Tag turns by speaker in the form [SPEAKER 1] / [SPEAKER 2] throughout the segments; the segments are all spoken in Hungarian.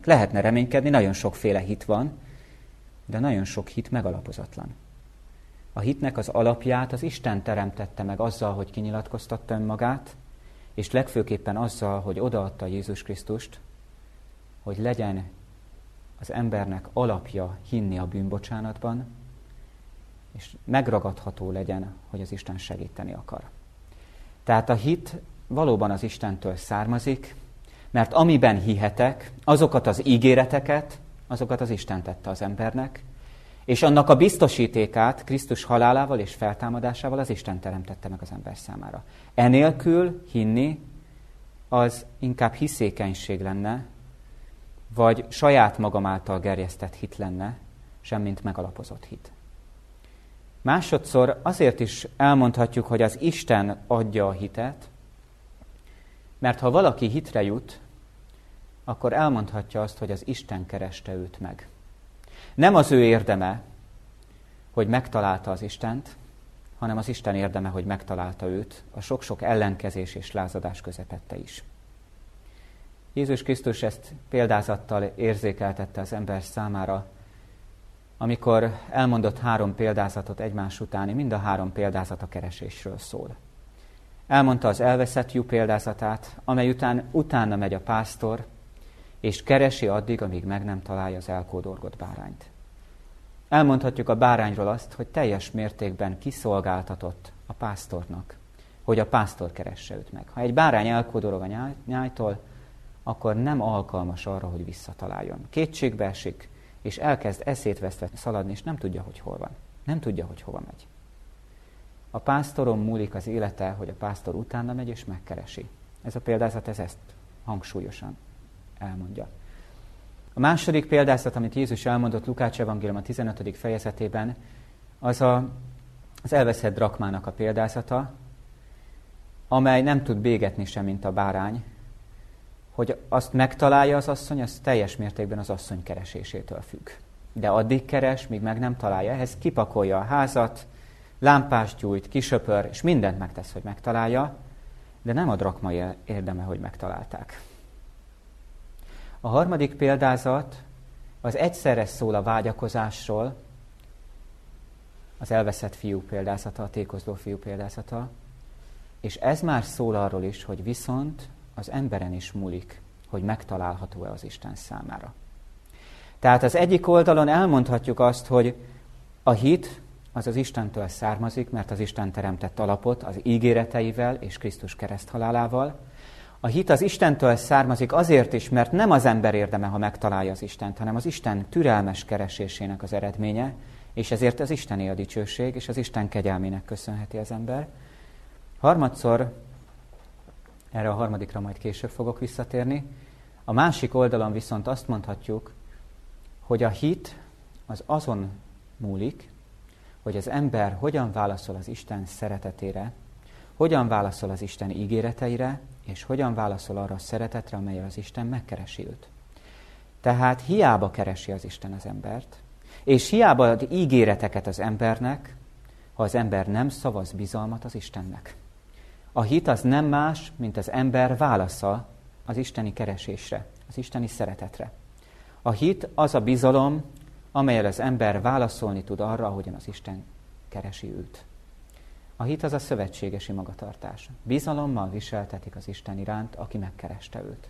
[SPEAKER 1] Lehetne reménykedni, nagyon sokféle hit van, de nagyon sok hit megalapozatlan. A hitnek az alapját az Isten teremtette meg azzal, hogy kinyilatkoztatta önmagát, és legfőképpen azzal, hogy odaadta Jézus Krisztust, hogy legyen az embernek alapja hinni a bűnbocsánatban, és megragadható legyen, hogy az Isten segíteni akar. Tehát a hit valóban az Istentől származik, mert amiben hihetek, azokat az ígéreteket, azokat az Isten tette az embernek, és annak a biztosítékát Krisztus halálával és feltámadásával az Isten teremtette meg az ember számára. Enélkül hinni az inkább hiszékenység lenne, vagy saját magam által gerjesztett hit lenne, semmint megalapozott hit. Másodszor azért is elmondhatjuk, hogy az Isten adja a hitet, mert ha valaki hitre jut, akkor elmondhatja azt, hogy az Isten kereste őt meg. Nem az ő érdeme, hogy megtalálta az Istent, hanem az Isten érdeme, hogy megtalálta őt a sok-sok ellenkezés és lázadás közepette is. Jézus Krisztus ezt példázattal érzékeltette az ember számára, amikor elmondott 3 példázatot egymás utáni, mind a 3 példázat a keresésről szól. Elmondta az elveszett lyuk példázatát, amely utána megy a pásztor, és keresi addig, amíg meg nem találja az elkódorgott bárányt. Elmondhatjuk a bárányról azt, hogy teljes mértékben kiszolgáltatott a pásztornak, hogy a pásztor keresse őt meg. Ha egy bárány elkódorog a nyájtól, akkor nem alkalmas arra, hogy visszataláljon. Kétségbe esik, és elkezd eszét vesztve szaladni, és nem tudja, hogy hol van. Nem tudja, hogy hova megy. A pásztoron múlik az élete, hogy a pásztor utána megy, és megkeresi. Ez a példázat ezt hangsúlyosan elmondja. A második példázat, amit Jézus elmondott Lukács evangélium a 15. fejezetében, az az elveszett drakmának a példázata, amely nem tud bégetni sem, mint a bárány. Hogy azt megtalálja az asszony, az teljes mértékben az asszony keresésétől függ. De addig keres, míg meg nem találja. Ehhez kipakolja a házat, lámpást gyújt, kisöpör, és mindent megtesz, hogy megtalálja, de nem a drakma érdeme, hogy megtalálták. A harmadik példázat az egyszerre szól a vágyakozásról, az elveszett fiú példázata, a tékozló fiú példázata, és ez már szól arról is, hogy viszont az emberen is múlik, hogy megtalálható-e az Isten számára. Tehát az egyik oldalon elmondhatjuk azt, hogy a hit az az Istentől származik, mert az Isten teremtett alapot az ígéreteivel és Krisztus kereszthalálával. A hit az Istentől származik azért is, mert nem az ember érdeme, ha megtalálja az Istent, hanem az Isten türelmes keresésének az eredménye, és ezért az Istené a dicsőség, és az Isten kegyelmének köszönheti az ember. Harmadszor, erre a harmadikra majd később fogok visszatérni, a másik oldalon viszont azt mondhatjuk, hogy a hit az azon múlik, hogy az ember hogyan válaszol az Isten szeretetére, hogyan válaszol az Isten ígéreteire, és hogyan válaszol arra a szeretetre, amellyel az Isten megkeresi őt. Tehát hiába keresi az Isten az embert, és hiába ad ígéreteket az embernek, ha az ember nem szavaz bizalmat az Istennek. A hit az nem más, mint az ember válasza az isteni keresésre, az isteni szeretetre. A hit az a bizalom, amellyel az ember válaszolni tud arra, ahogyan az Isten keresi őt. A hit az a szövetségesi magatartás. Bizalommal viseltetik az Isten iránt, aki megkereste őt.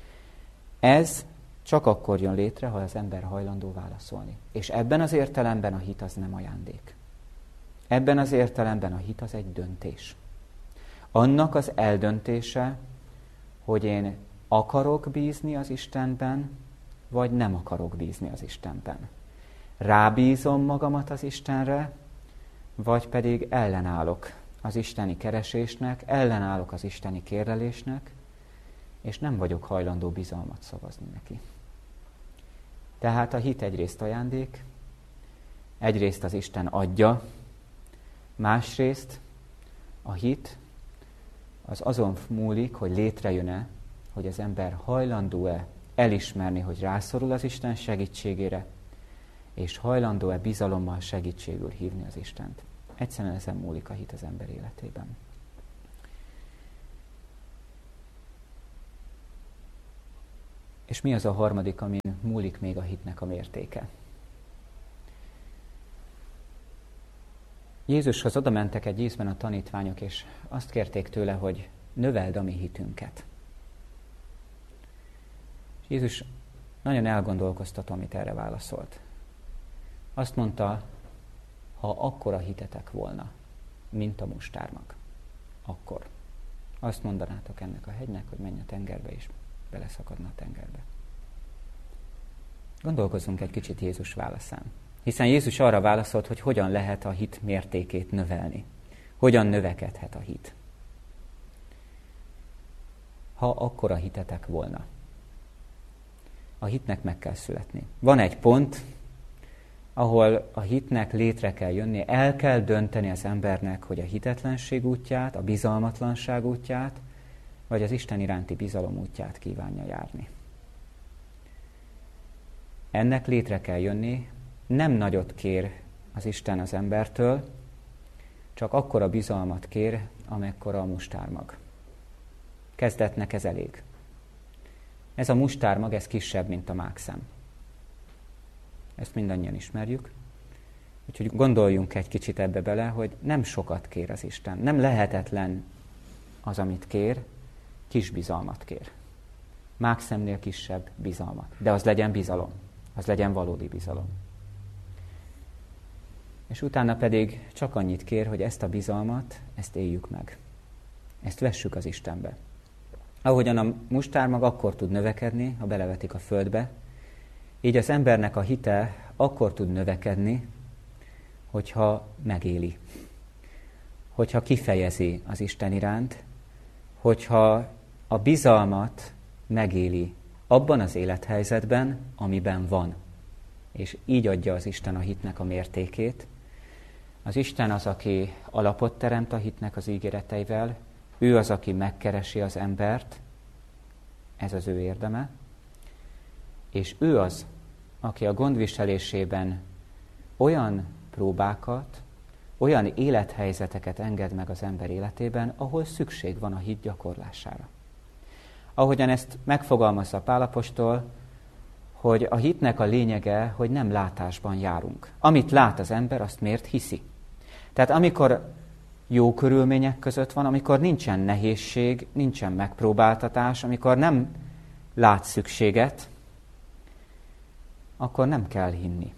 [SPEAKER 1] Ez csak akkor jön létre, ha az ember hajlandó válaszolni. És ebben az értelemben a hit az nem ajándék. Ebben az értelemben a hit az egy döntés. Annak az eldöntése, hogy én akarok bízni az Istenben, vagy nem akarok bízni az Istenben. Rábízom magamat az Istenre, vagy pedig ellenállok az isteni keresésnek, ellenállok az isteni kérlelésnek, és nem vagyok hajlandó bizalmat szavazni neki. Tehát a hit egyrészt ajándék, egyrészt az Isten adja, másrészt a hit az azon múlik, hogy létrejön-e, hogy az ember hajlandó-e elismerni, hogy rászorul az Isten segítségére, és hajlandó-e bizalommal segítségül hívni az Istent. Egyszerűen ezen múlik a hit az ember életében. És mi az a harmadik, amin múlik még a hitnek a mértéke? Jézushoz oda mentek egy ízben a tanítványok, és azt kérték tőle, hogy növeld a mi hitünket. És Jézus nagyon elgondolkoztató, amit erre válaszolt. Azt mondta, ha akkora hitetek volna, mint a mustármag, akkor azt mondanátok ennek a hegynek, hogy menj a tengerbe, és beleszakadna a tengerbe. Gondolkozzunk egy kicsit Jézus válaszán. Hiszen Jézus arra válaszolt, hogy hogyan lehet a hit mértékét növelni. Hogyan növekedhet a hit. Ha akkora hitetek volna. A hitnek meg kell születni. Van egy pont, ahol a hitnek létre kell jönni, el kell dönteni az embernek, hogy a hitetlenség útját, a bizalmatlanság útját, vagy az Isten iránti bizalom útját kívánja járni. Ennek létre kell jönni, nem nagyot kér az Isten az embertől, csak akkora bizalmat kér, amekkora a mustármag. Kezdetnek ez elég. Ez a mustármag, ez kisebb, mint a mákszem. Ezt mindannyian ismerjük. Úgyhogy gondoljunk egy kicsit ebbe bele, hogy nem sokat kér az Isten. Nem lehetetlen az, amit kér, kis bizalmat kér. Mákszemnél kisebb bizalmat. De az legyen bizalom. Az legyen valódi bizalom. És utána pedig csak annyit kér, hogy ezt a bizalmat, ezt éljük meg. Ezt vessük az Istenbe. Ahogyan a mustármag akkor tud növekedni, ha belevetik a földbe, így az embernek a hite akkor tud növekedni, hogyha megéli. Hogyha kifejezi az Isten iránt, hogyha a bizalmat megéli abban az élethelyzetben, amiben van. És így adja az Isten a hitnek a mértékét. Az Isten az, aki alapot teremt a hitnek az ígéreteivel, ő az, aki megkeresi az embert, ez az ő érdeme, és ő az, aki a gondviselésében olyan próbákat, olyan élethelyzeteket enged meg az ember életében, ahol szükség van a hit gyakorlására. Ahogyan ezt megfogalmazza Pál apostol, hogy a hitnek a lényege, hogy nem látásban járunk. Amit lát az ember, azt miért hiszi. Tehát amikor jó körülmények között van, amikor nincsen nehézség, nincsen megpróbáltatás, amikor nem lát szükséget, akkor nem kell hinni.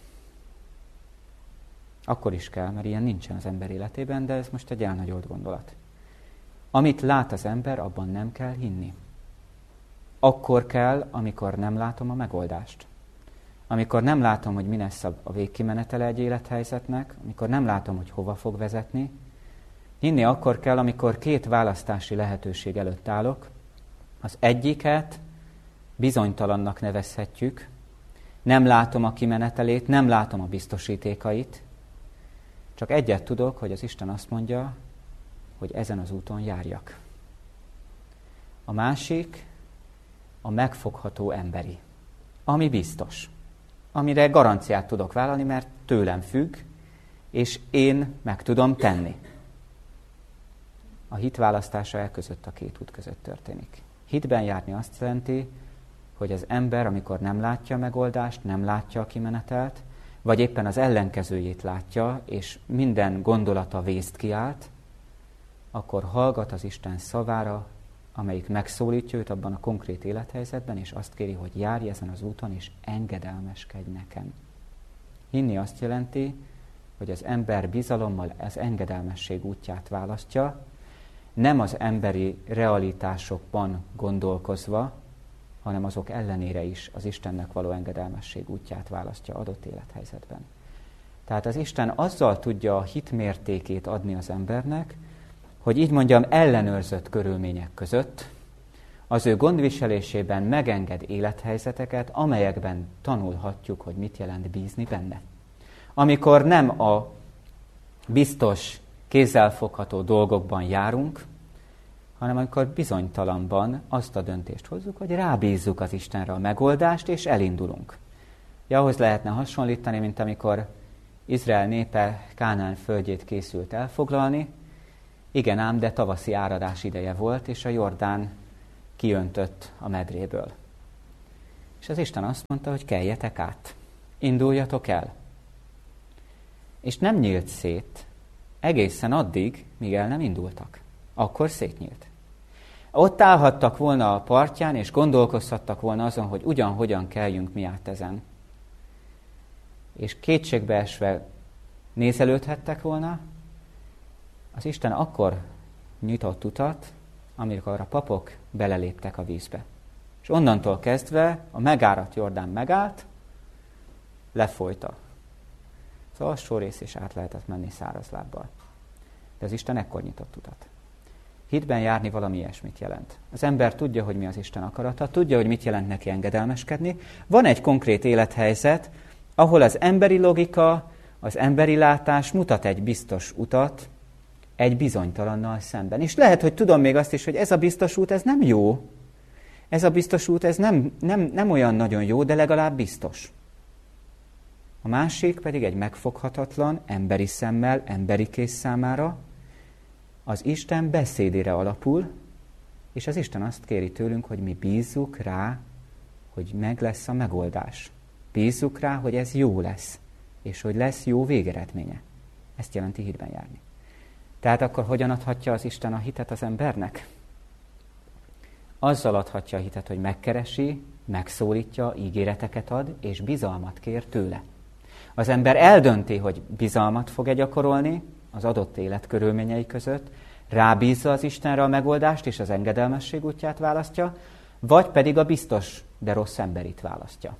[SPEAKER 1] Akkor is kell, mert ilyen nincsen az ember életében, de ez most egy elnagyolt gondolat. Amit lát az ember, abban nem kell hinni. Akkor kell, amikor nem látom a megoldást. Amikor nem látom, hogy mi lesz a végkimenetele egy élethelyzetnek, amikor nem látom, hogy hova fog vezetni. Hinni akkor kell, amikor két választási lehetőség előtt állok. Az egyiket bizonytalannak nevezhetjük. Nem látom a kimenetelét, nem látom a biztosítékait. Csak egyet tudok, hogy az Isten azt mondja, hogy ezen az úton járjak. A másik a megfogható emberi, ami biztos, amire garanciát tudok vállalni, mert tőlem függ, és én meg tudom tenni. A hit választása e között, a két út között történik. Hitben járni azt jelenti, hogy az ember, amikor nem látja a megoldást, nem látja a kimenetelt, vagy éppen az ellenkezőjét látja, és minden gondolata vészt kiált, akkor hallgat az Isten szavára, amelyik megszólítja őt abban a konkrét élethelyzetben, és azt kéri, hogy járj ezen az úton, és engedelmeskedj nekem. Hinni azt jelenti, hogy az ember bizalommal az engedelmesség útját választja, nem az emberi realitásokban gondolkozva, hanem azok ellenére is az Istennek való engedelmesség útját választja adott élethelyzetben. Tehát az Isten azzal tudja a hit mértékét adni az embernek, hogy így mondjam, ellenőrzött körülmények között az ő gondviselésében megenged élethelyzeteket, amelyekben tanulhatjuk, hogy mit jelent bízni benne. Amikor nem a biztos, kézzelfogható dolgokban járunk, hanem amikor bizonytalanban azt a döntést hozzuk, hogy rábízzuk az Istenre a megoldást, és elindulunk. Ja, ahhoz lehetne hasonlítani, mint amikor Izrael népe Kánaán földjét készült elfoglalni. Igen ám, de tavaszi áradás ideje volt, és a Jordán kiöntött a medréből. És az Isten azt mondta, hogy keljetek át, induljatok el. És nem nyílt szét egészen addig, míg el nem indultak. Akkor szétnyílt. Ott állhattak volna a partján, és gondolkozhattak volna azon, hogy hogyan kelljünk mi át ezen. És kétségbeesve nézelődhettek volna, az Isten akkor nyitott utat, amikor a papok beleléptek a vízbe. És onnantól kezdve a megáradt Jordán megállt, lefolyta. Az alsó rész is át lehetett menni száraz lábbal. De az Isten ekkor nyitott utat. Hitben járni valami ilyesmit jelent. Az ember tudja, hogy mi az Isten akarata, tudja, hogy mit jelent neki engedelmeskedni. Van egy konkrét élethelyzet, ahol az emberi logika, az emberi látás mutat egy biztos utat egy bizonytalannal szemben. És lehet, hogy tudom még azt is, hogy ez a biztos út, ez nem jó. Ez a biztos út, ez nem olyan nagyon jó, de legalább biztos. A másik pedig egy megfoghatatlan, emberi szemmel, emberi kéz számára, az Isten beszédére alapul, és az Isten azt kéri tőlünk, hogy mi bízzuk rá, hogy meg lesz a megoldás. Bízzuk rá, hogy ez jó lesz, és hogy lesz jó végeredménye. Ezt jelenti hitben járni. Tehát akkor hogyan adhatja az Isten a hitet az embernek? Azzal adhatja a hitet, hogy megkeresi, megszólítja, ígéreteket ad, és bizalmat kér tőle. Az ember eldönti, hogy bizalmat fog-e gyakorolni az adott életkörülményei között, rábízza az Istenre a megoldást, és az engedelmesség útját választja, vagy pedig a biztos, de rossz emberit választja.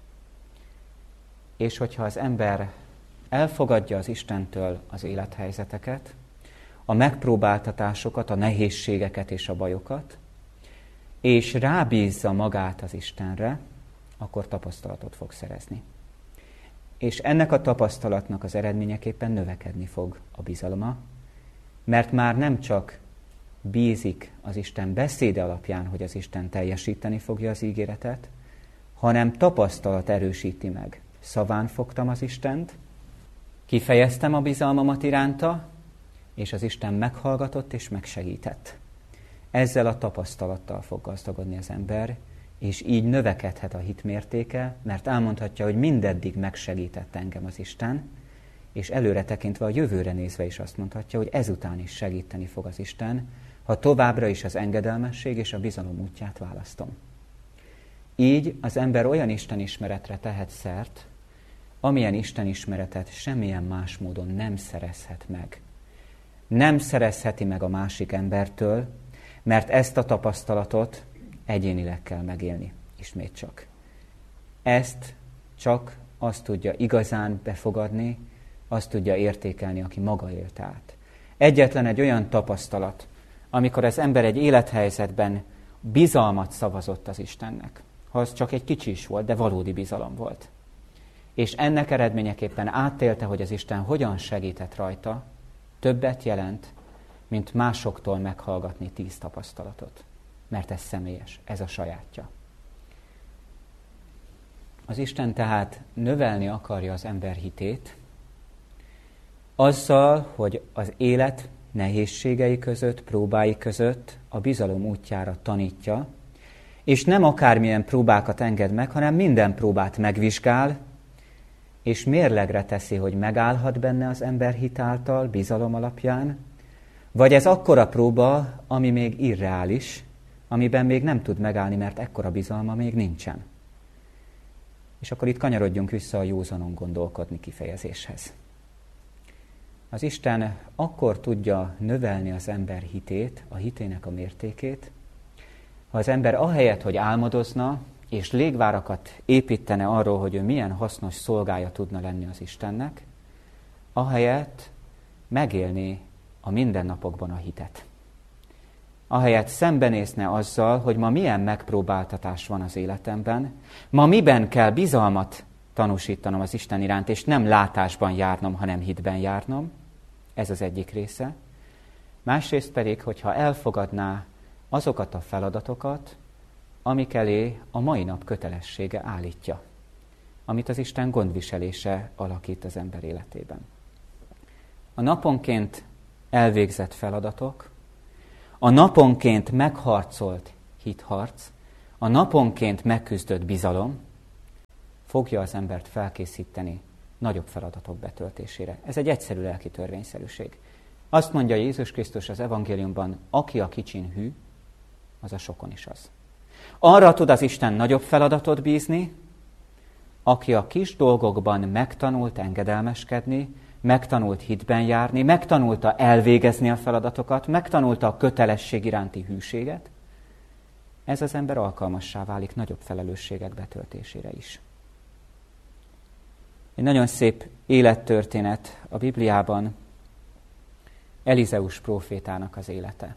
[SPEAKER 1] És hogyha az ember elfogadja az Istentől az élethelyzeteket, a megpróbáltatásokat, a nehézségeket és a bajokat, és rábízza magát az Istenre, akkor tapasztalatot fog szerezni. És ennek a tapasztalatnak az eredményeképpen növekedni fog a bizalma, mert már nem csak bízik az Isten beszéde alapján, hogy az Isten teljesíteni fogja az ígéretet, hanem tapasztalat erősíti meg. Szaván fogtam az Istent, kifejeztem a bizalmamat iránta, és az Isten meghallgatott és megsegített. Ezzel a tapasztalattal fog gazdagodni az ember, és így növekedhet a hit mértéke, mert elmondhatja, hogy mindeddig megsegített engem az Isten, és előre tekintve a jövőre nézve is azt mondhatja, hogy ezután is segíteni fog az Isten, ha továbbra is az engedelmesség és a bizalom útját választom. Így az ember olyan istenismeretre tehet szert, amilyen istenismeretet semmilyen más módon nem szerezhet meg. Nem szerezheti meg a másik embertől, mert ezt a tapasztalatot egyénileg kell megélni, ismét csak. Ezt csak azt tudja igazán befogadni, azt tudja értékelni, aki maga élt át. Egyetlen egy olyan tapasztalat, amikor az ember egy élethelyzetben bizalmat szavazott az Istennek, ha az csak egy kicsi is volt, de valódi bizalom volt. És ennek eredményeképpen átélte, hogy az Isten hogyan segített rajta, többet jelent, mint másoktól meghallgatni 10 tapasztalatot. Mert ez személyes, ez a sajátja. Az Isten tehát növelni akarja az ember hitét, azzal, hogy az élet nehézségei között, próbái között a bizalom útjára tanítja, és nem akármilyen próbákat enged meg, hanem minden próbát megvizsgál, és mérlegre teszi, hogy megállhat benne az ember hit által, bizalom alapján, vagy ez akkora próba, ami még irreális, amiben még nem tud megállni, mert ekkora bizalma még nincsen. És akkor itt kanyarodjunk vissza a józanon gondolkodni kifejezéshez. Az Isten akkor tudja növelni az ember hitét, a hitének a mértékét, ha az ember ahelyett, hogy álmodozna, és légvárakat építene arról, hogy ő milyen hasznos szolgája tudna lenni az Istennek, ahelyett megélni a mindennapokban a hitet. Ahelyett szembenézne azzal, hogy ma milyen megpróbáltatás van az életemben, ma miben kell bizalmat tanúsítanom az Isten iránt, és nem látásban járnom, hanem hitben járnom. Ez az egyik része. Másrészt pedig, hogyha elfogadná azokat a feladatokat, amik elé a mai nap kötelessége állítja, amit az Isten gondviselése alakít az ember életében. A naponként elvégzett feladatok, a naponként megharcolt hitharc, a naponként megküzdött bizalom fogja az embert felkészíteni nagyobb feladatok betöltésére. Ez egy egyszerű lelki törvényszerűség. Azt mondja Jézus Krisztus az evangéliumban, aki a kicsin hű, az a sokon is az. Arra tud az Isten nagyobb feladatot bízni, aki a kis dolgokban megtanult engedelmeskedni, megtanult hitben járni, megtanulta elvégezni a feladatokat, megtanulta a kötelesség iránti hűséget, ez az ember alkalmassá válik nagyobb felelősségek betöltésére is. Egy nagyon szép élettörténet a Bibliában Elizeus prófétának az élete.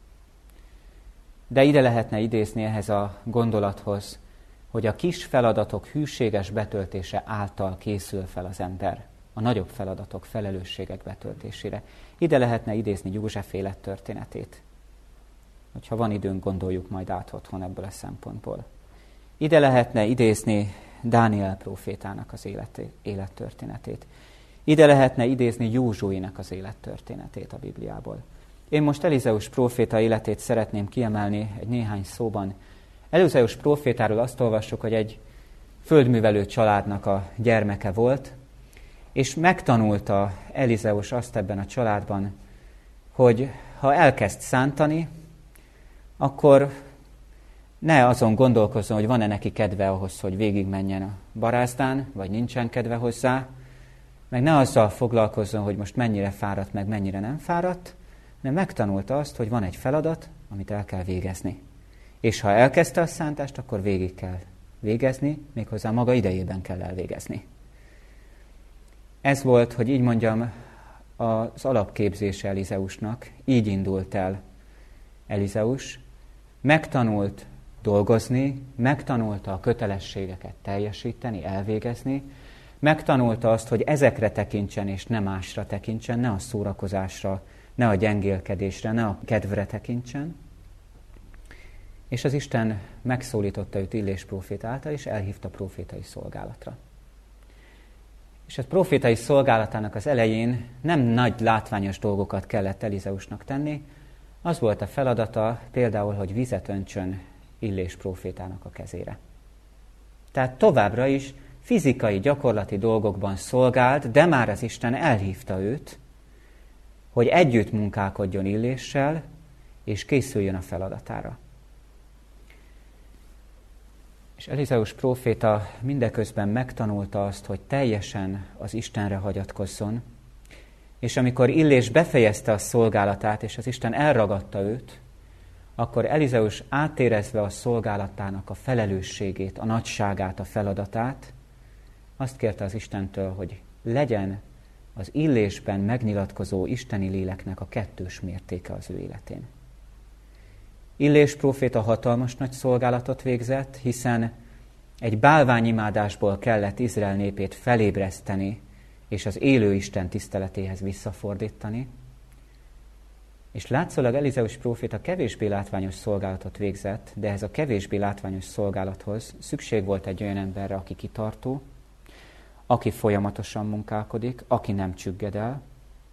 [SPEAKER 1] De ide lehetne idézni ehhez a gondolathoz, hogy a kis feladatok hűséges betöltése által készül fel az ember a nagyobb feladatok, felelősségek betöltésére. Ide lehetne idézni József élettörténetét. Hogyha van időnk, gondoljuk majd át otthon ebből a szempontból. Ide lehetne idézni Dániel prófétának az élettörténetét. Ide lehetne idézni Józsuének az élettörténetét a Bibliából. Én most Elizeus próféta életét szeretném kiemelni egy néhány szóban. Elizeus prófétáról azt olvassuk, hogy egy földművelő családnak a gyermeke volt, és megtanulta Elizeus azt ebben a családban, hogy ha elkezd szántani, akkor ne azon gondolkozzon, hogy van-e neki kedve ahhoz, hogy végigmenjen a barázdán, vagy nincsen kedve hozzá, meg ne azzal foglalkozzon, hogy most mennyire fáradt, meg mennyire nem fáradt, de megtanulta azt, hogy van egy feladat, amit el kell végezni. És ha elkezdte a szántást, akkor végig kell végezni, méghozzá maga idejében kell elvégezni. Ez volt, hogy így mondjam, az alapképzése Elizeusnak, így indult el Elizeus, megtanult dolgozni, megtanulta a kötelességeket teljesíteni, elvégezni, megtanulta azt, hogy ezekre tekintsen és ne másra tekintsen, ne a szórakozásra, ne a gyengélkedésre, ne a kedvre tekintsen. És az Isten megszólította őt Illés próféta által, és elhívta prófétai szolgálatra. És a prófétai szolgálatának az elején nem nagy látványos dolgokat kellett Elizeusnak tenni, az volt a feladata például, hogy vizet öntsön Illés prófétának a kezére. Tehát továbbra is fizikai, gyakorlati dolgokban szolgált, de már az Isten elhívta őt, hogy együtt munkálkodjon Illéssel, és készüljön a feladatára. És Elizeus próféta mindeközben megtanulta azt, hogy teljesen az Istenre hagyatkozzon, és amikor Illés befejezte a szolgálatát, és az Isten elragadta őt, akkor Elizeus átérezve a szolgálatának a felelősségét, a nagyságát, a feladatát, azt kérte az Istentől, hogy legyen az Illésben megnyilatkozó isteni léleknek a kettős mértéke az ő életén. Illés próféta hatalmas nagy szolgálatot végzett, hiszen egy bálványimádásból kellett Izrael népét felébreszteni, és az élő Isten tiszteletéhez visszafordítani. És látszólag Elizeus próféta kevésbé látványos szolgálatot végzett, de ez a kevésbé látványos szolgálathoz szükség volt egy olyan emberre, aki kitartó, aki folyamatosan munkálkodik, aki nem csügged el,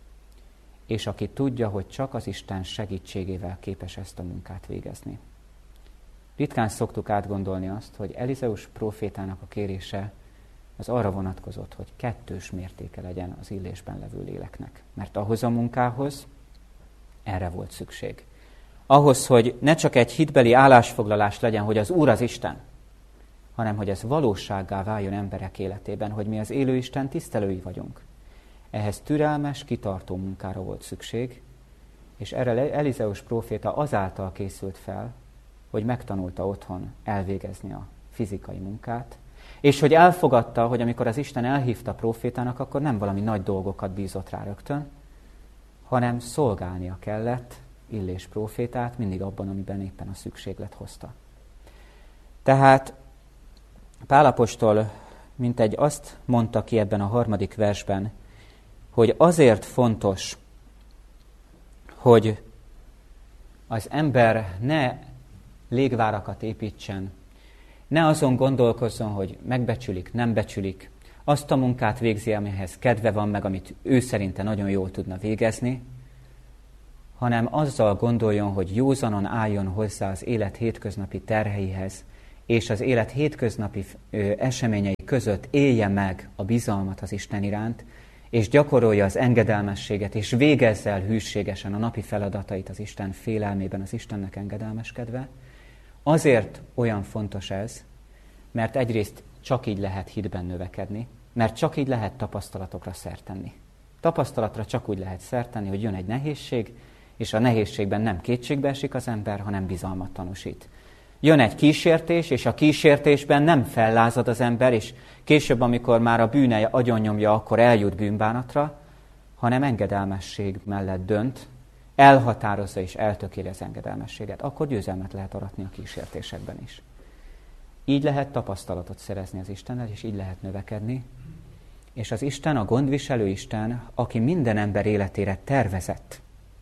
[SPEAKER 1] és aki tudja, hogy csak az Isten segítségével képes ezt a munkát végezni. Ritkán szoktuk átgondolni azt, hogy Elizeus prófétának a kérése az arra vonatkozott, hogy kettős mértéke legyen az Illésben levő léleknek. Mert ahhoz a munkához erre volt szükség. Ahhoz, hogy ne csak egy hitbeli állásfoglalás legyen, hogy az Úr az Isten, hanem hogy ez valósággá váljon emberek életében, hogy mi az élő Isten tisztelői vagyunk. Ehhez türelmes, kitartó munkára volt szükség, és erre Elizeus próféta azáltal készült fel, hogy megtanulta otthon elvégezni a fizikai munkát, és hogy elfogadta, hogy amikor az Isten elhívta prófétának, akkor nem valami nagy dolgokat bízott rá rögtön, hanem szolgálnia kellett Illés prófétát mindig abban, amiben éppen a szükséglet hozta. Tehát Pál apostol mintegy azt mondta ki ebben a 3. versben, hogy azért fontos, hogy az ember ne légvárakat építsen, ne azon gondolkozzon, hogy megbecsülik, nem becsülik, azt a munkát végzi, amihez kedve van, meg amit ő szerinte nagyon jól tudna végezni, hanem azzal gondoljon, hogy józanon álljon hozzá az élet hétköznapi terheihez, és az élet hétköznapi eseményei között élje meg a bizalmat az Isten iránt, és gyakorolja az engedelmességet, és végezze el hűségesen a napi feladatait az Isten félelmében, az Istennek engedelmeskedve, azért olyan fontos ez, mert egyrészt csak így lehet hitben növekedni, mert csak így lehet tapasztalatokra szert tenni. Tapasztalatra csak úgy lehet szert tenni, hogy jön egy nehézség, és a nehézségben nem kétségbe esik az ember, hanem bizalmat tanúsít. Jön egy kísértés, és a kísértésben nem fellázad az ember, és később, amikor már a bűne agyonnyomja, akkor eljut bűnbánatra, hanem engedelmesség mellett dönt, elhatározza és eltökéli az engedelmességet. Akkor győzelmet lehet aratni a kísértésekben is. Így lehet tapasztalatot szerezni az Istennel, és így lehet növekedni. És az Isten, a gondviselő Isten, aki minden ember életére tervezett.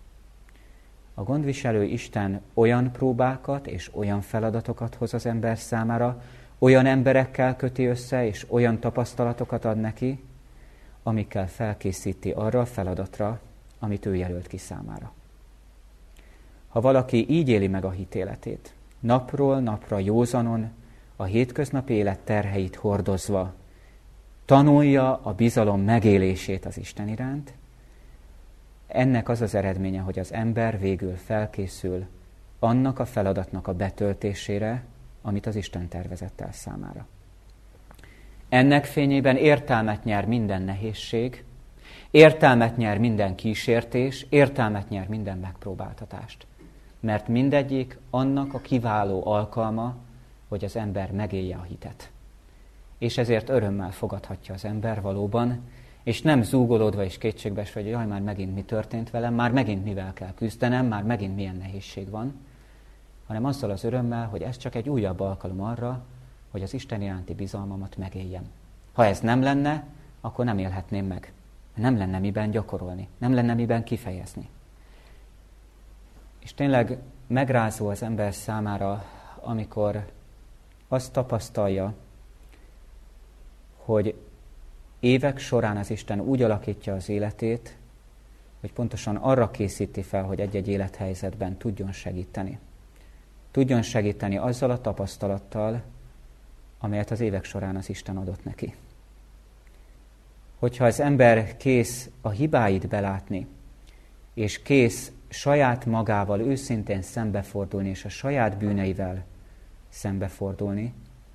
[SPEAKER 1] A gondviselő Isten olyan próbákat és olyan feladatokat hoz az ember számára, olyan emberekkel köti össze, és olyan tapasztalatokat ad neki, amikkel felkészíti arra a feladatra, amit ő jelölt ki számára. Ha valaki így éli meg a hitéletét, napról napra józanon, a hétköznapi élet terheit hordozva, tanulja a bizalom megélését az Isten iránt, ennek az az eredménye, hogy az ember végül felkészül annak a feladatnak a betöltésére, amit az Isten tervezett el számára. Ennek fényében értelmet nyer minden nehézség, értelmet nyer minden kísértés, értelmet nyer minden megpróbáltatást. Mert mindegyik annak a kiváló alkalma, hogy az ember megélje a hitet. És ezért örömmel fogadhatja az ember valóban, és nem zúgolódva és kétségbeesve, hogy jaj, már megint mi történt velem, már megint mivel kell küzdenem, már megint milyen nehézség van, hanem azzal az örömmel, hogy ez csak egy újabb alkalom arra, hogy az Isten iránti bizalmamat megéljem. Ha ez nem lenne, akkor nem élhetném meg. Nem lenne miben gyakorolni, nem lenne miben kifejezni. És tényleg megrázó az ember számára, amikor azt tapasztalja, hogy évek során az Isten úgy alakítja az életét, hogy pontosan arra készíti fel, hogy egy-egy élethelyzetben tudjon segíteni. Tudjon segíteni azzal a tapasztalattal, amelyet az évek során az Isten adott neki. Hogyha az ember kész a hibáit belátni, és kész saját magával őszintén szembefordulni, és a saját bűneivel szembefordulni,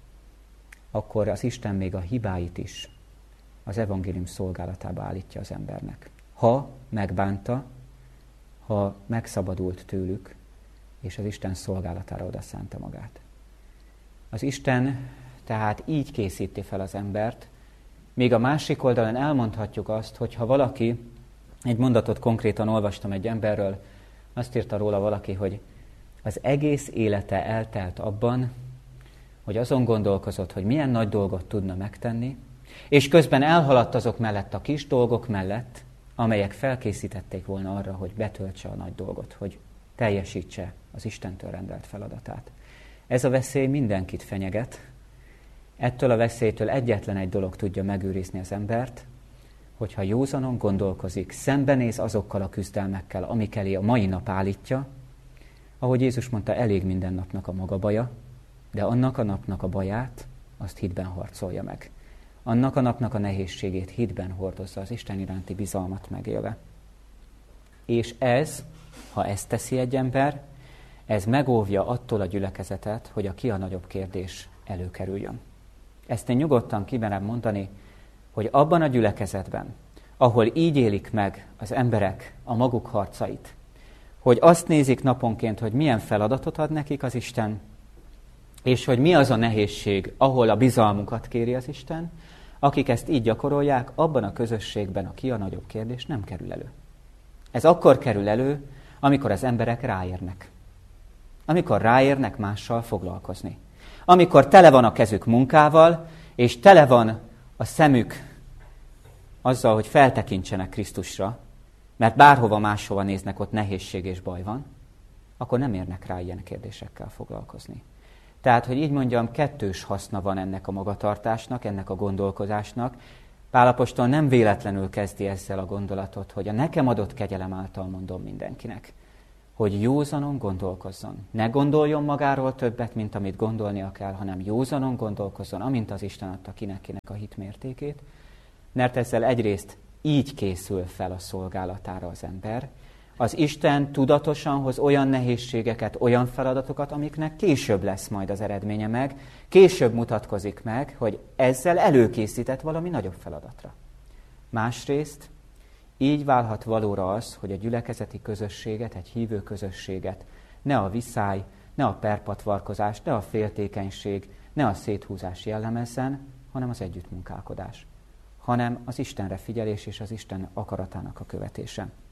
[SPEAKER 1] akkor az Isten még a hibáit is az evangélium szolgálatába állítja az embernek. Ha megbánta, ha megszabadult tőlük, és az Isten szolgálatára odaszánta magát. Az Isten tehát így készíti fel az embert, még a másik oldalon elmondhatjuk azt, hogy ha valaki, egy mondatot konkrétan olvastam egy emberről, azt írta róla valaki, hogy az egész élete eltelt abban, hogy azon gondolkozott, hogy milyen nagy dolgot tudna megtenni, és közben elhaladt azok mellett a kis dolgok mellett, amelyek felkészítették volna arra, hogy betöltse a nagy dolgot, hogy teljesítse az Istentől rendelt feladatát. Ez a veszély mindenkit fenyeget. Ettől a veszélytől egyetlen egy dolog tudja megőrizni az embert, hogyha józanon gondolkozik, szembenéz azokkal a küzdelmekkel, amik elé a mai nap állítja, ahogy Jézus mondta, elég minden napnak a maga baja, de annak a napnak a baját, azt hitben harcolja meg. Annak a napnak a nehézségét hitben hordozza, az Isten iránti bizalmat megélve. És ez, ha ezt teszi egy ember, ez megóvja attól a gyülekezetet, hogy a ki a nagyobb kérdés előkerüljön. Ezt én nyugodtan kimerem mondani, hogy abban a gyülekezetben, ahol így élik meg az emberek a maguk harcait, hogy azt nézik naponként, hogy milyen feladatot ad nekik az Isten, és hogy mi az a nehézség, ahol a bizalmukat kéri az Isten, akik ezt így gyakorolják, abban a közösségben a ki a nagyobb kérdés nem kerül elő. Ez akkor kerül elő, amikor az emberek ráérnek. Amikor ráérnek mással foglalkozni. Amikor tele van a kezük munkával, és tele van a szemük azzal, hogy feltekintsenek Krisztusra, mert bárhova máshova néznek, ott nehézség és baj van, akkor nem érnek rá ilyen kérdésekkel foglalkozni. Tehát, hogy így mondjam, kettős haszna van ennek a magatartásnak, ennek a gondolkozásnak. Pál apostol nem véletlenül kezdi ezzel a gondolatot, hogy a nekem adott kegyelem által mondom mindenkinek, hogy józanon gondolkozzon. Ne gondoljon magáról többet, mint amit gondolnia kell, hanem józanon gondolkozzon, amint az Isten adta kinek a hitmértékét, mert ezzel egyrészt így készül fel a szolgálatára az ember. Az Isten tudatosan hoz olyan nehézségeket, olyan feladatokat, amiknek később lesz majd az eredménye meg, később mutatkozik meg, hogy ezzel előkészített valami nagyobb feladatra. Másrészt így válhat valóra az, hogy a gyülekezeti közösséget, egy hívő közösséget ne a viszály, ne a perpatvarkozás, ne a féltékenység, ne a széthúzás jellemezzen, hanem az együttmunkálkodás, hanem az Istenre figyelés és az Isten akaratának a követése.